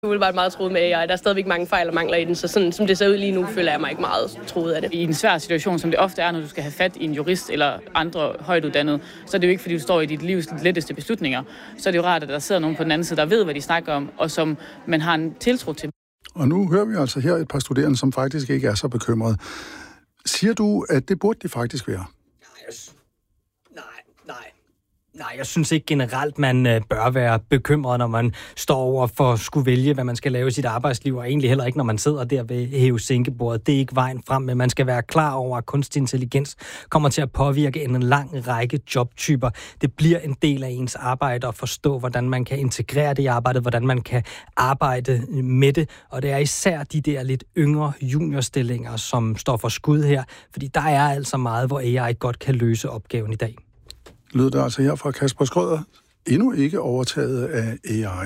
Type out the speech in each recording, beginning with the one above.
Jeg er bare meget troet med AI. Der er stadigvæk mange fejl og mangler i den, så sådan som det ser ud lige nu, føler jeg mig ikke meget troet af det. I en svær situation, som det ofte er, når du skal have fat i en jurist eller andre højtuddannede, så er det jo ikke, fordi du står i dit livs letteste beslutninger. Så er det jo rart, at der sidder nogen på den anden side, der ved, hvad de snakker om, og som man har en tiltro til. Og nu hører vi altså her et par studerende, som faktisk ikke er så bekymrede. Siger du, at det burde de faktisk være? Nej, jeg synes ikke generelt, man bør være bekymret, når man står over for at skulle vælge, hvad man skal lave i sit arbejdsliv, og egentlig heller ikke, når man sidder der ved hæve-sænkebordet. Det er ikke vejen frem, men man skal være klar over, at kunstig intelligens kommer til at påvirke en lang række jobtyper. Det bliver en del af ens arbejde at forstå, hvordan man kan integrere det i arbejdet, hvordan man kan arbejde med det, og det er især de der lidt yngre juniorstillinger, som står for skud her, fordi der er altså meget, hvor AI godt kan løse opgaven i dag. Lød det altså her fra Kasper Skrøder, endnu ikke overtaget af AI.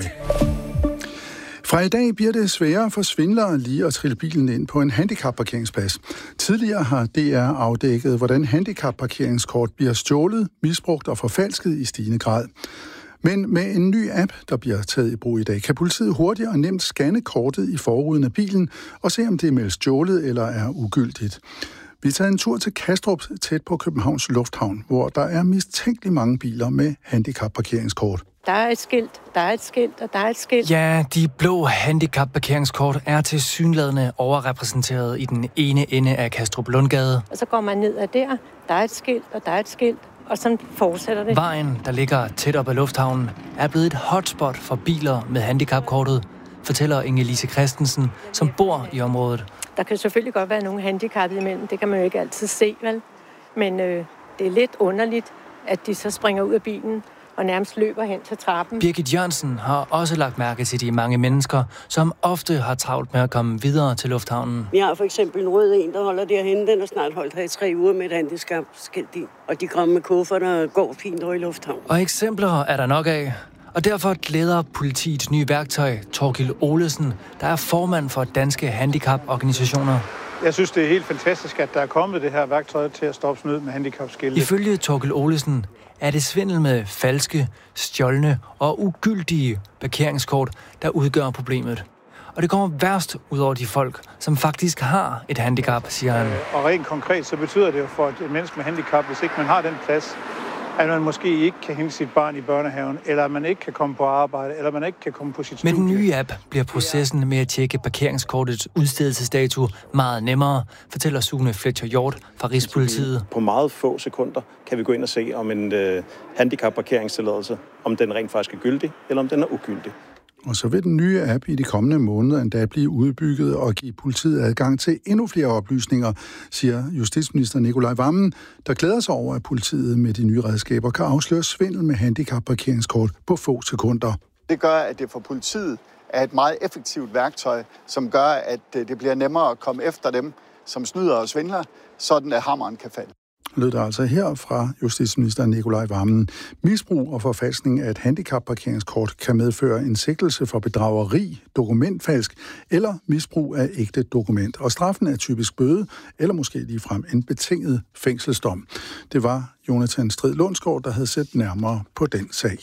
Fra i dag bliver det sværere for svindlere lige at trille bilen ind på en handicapparkeringsplads. Tidligere har DR afdækket, hvordan handicapparkeringskort bliver stjålet, misbrugt og forfalsket i stigende grad. Men med en ny app, der bliver taget i brug i dag, kan politiet hurtigt og nemt scanne kortet i forruden af bilen og se, om det er meldt stjålet eller er ugyldigt. Vi tager en tur til Kastrup, tæt på Københavns Lufthavn, hvor der er mistænkeligt mange biler med handicapparkeringskort. Der er et skilt, der er et skilt, og der er et skilt. Ja, de blå handicapparkeringskort er tilsyneladende overrepræsenteret i den ene ende af Kastrup Lundgade. Og så går man ned ad der er et skilt, og der er et skilt, og sådan fortsætter det. Vejen, der ligger tæt op ad lufthavnen, er blevet et hotspot for biler med handicapkortet, fortæller Inge-Lise Christensen, som bor i området. Der kan selvfølgelig godt være nogle handicappede imellem, det kan man jo ikke altid se, vel? Men det er lidt underligt, at de så springer ud af bilen og nærmest løber hen til trappen. Birgit Jørgensen har også lagt mærke til de mange mennesker, som ofte har travlt med at komme videre til lufthavnen. Vi har for eksempel en rød en, der holder derhenne. Den har snart holdt her i 3 uger med et handicapskilt i. Og de kommer med kufferter og går fint over i lufthavnen. Og eksempler er der nok af. Og derfor glæder politiets nye værktøj, Torkild Olesen, der er formand for danske handicaporganisationer. Jeg synes, det er helt fantastisk, at der er kommet det her værktøj til at stoppe snyd med handicapskilte. Ifølge Torkild Olesen er det svindel med falske, stjålne og ugyldige parkeringskort, der udgør problemet. Og det kommer værst ud over de folk, som faktisk har et handicap, siger han. Og rent konkret, så betyder det jo for et menneske med handicap, hvis ikke man har den plads, at man måske ikke kan hente sit barn i børnehaven, eller at man ikke kan komme på arbejde, eller man ikke kan komme på sit studie. Med den nye app bliver processen med at tjekke parkeringskortets udstedelsesdato meget nemmere, fortæller Sune Fletcher Hjort fra Rigspolitiet. På meget få sekunder kan vi gå ind og se, om en handicapparkeringstilladelse, om den rent faktisk er gyldig, eller om den er ugyldig. Og så vil den nye app i de kommende måneder endda blive udbygget og give politiet adgang til endnu flere oplysninger, siger justitsminister Nikolaj Wammen, der glæder sig over, at politiet med de nye redskaber kan afsløre svindel med handicapparkeringskort på få sekunder. Det gør, at det for politiet er et meget effektivt værktøj, som gør, at det bliver nemmere at komme efter dem, som snyder og svindler, sådan at hammeren kan falde. Lød der altså her fra justitsminister Nikolaj Wammen. Misbrug og forfalskning af et handicapparkeringskort kan medføre en sigtelse for bedrageri, dokumentfalsk eller misbrug af ægte dokument. Og straffen er typisk bøde eller måske ligefrem en betinget fængselsdom. Det var Jonathan Strid Lundsgaard, der havde set nærmere på den sag.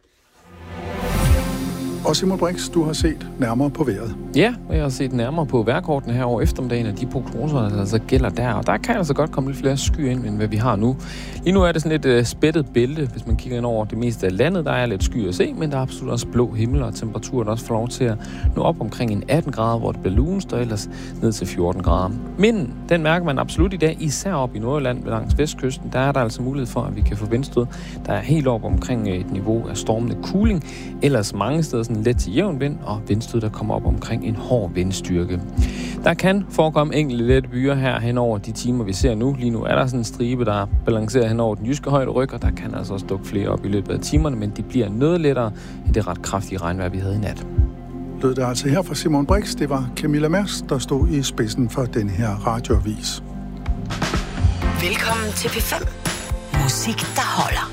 Og Simon Brix, du har set nærmere på vejret. Ja, og jeg har set nærmere på vejrkortene her over eftermiddagen, og de prognoser, der altså gælder der. Og der kan altså godt komme lidt flere skyer ind, end hvad vi har nu. Lige nu er det sådan et spættet bælte, hvis man kigger ind over det meste af landet. Der er lidt skyer at se, men der er absolut også blå himmel, og temperaturen også får lov til at nå op omkring en 18 grader, hvor det bliver lunest, og ellers ned til 14 grader. Men den mærker man absolut i dag, især op i Nordjylland langs vestkysten. Der er der altså mulighed for, at vi kan få vindstød, der er helt op omkring et niveau af stormende kuling. Ellers mange steder sådan let til jævn vind, og vindstød, der kommer op omkring en hård vindstyrke. Der kan forekomme enkelte lette byer her hen over de timer, vi ser nu. Lige nu er der sådan en stribe, der balancerer hen over den jyske højderyg, og der kan altså også dukke flere op i løbet af timerne, men de bliver noget lettere end det ret kraftige regnvejr, vi havde i nat. Lød det altså her fra Simon Brix. Det var Camilla Mers, der stod i spidsen for den her radioavis. Velkommen til P5. Musik, der holder.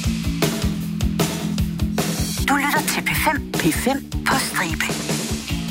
Du lytter til P5 på stribe.